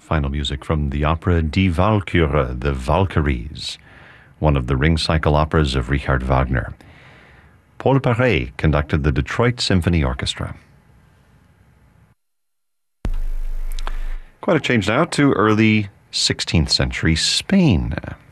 Final music from the opera Die Walküre, The Valkyries, one of the Ring Cycle operas of Richard Wagner. Paul Paret conducted the Detroit Symphony Orchestra. Quite a change now to early 16th century Spain.